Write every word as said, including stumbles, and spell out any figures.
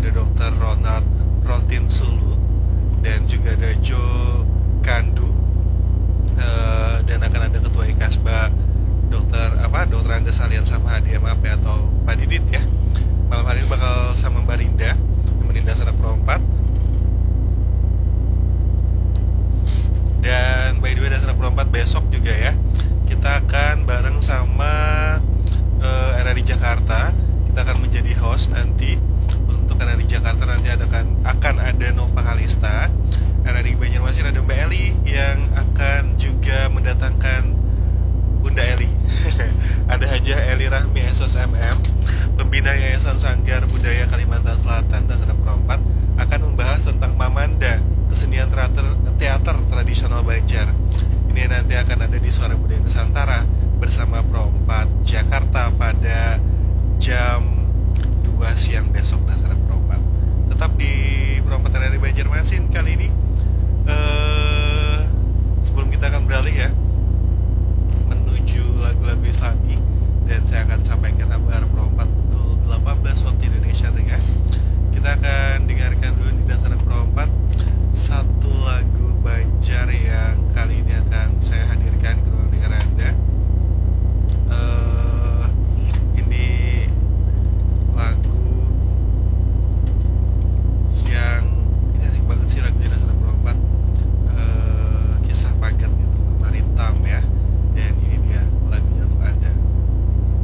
ada dokter Ronald Rotinsulu, dan juga ada Joe Kandu, uh, dan akan ada ketua Ikasba dokter apa dokter Anda Salian sama H D M A P atau Pak Didit ya. Malam hari ini bakal sama Mbak Rinda nemenin Dasar Perempat. Dan by the way, Dasar Perempat besok juga ya, kita akan bareng sama uh, R R I Jakarta. Kita akan menjadi host nanti. Untuk R R I Jakarta nanti ada kan, akan ada Nova Kalista. R R I Banjarmasin ada Mbak Eli yang akan juga mendatangkan Bunda Eli. Ada Hajah Eli Rahmi S O S M M, pembina Yayasan Sanggar Budaya Kalimantan Selatan. Dasar Perempat akan membahas tentang Mamanda, kesenian teater, teater tradisional Banjar. Ini nanti akan ada di Suara Budaya Nusantara bersama Perempat Jakarta pada jam dua siang besok. Dasar Perempat tetap di Perempat R R I Banjarmasin kali ini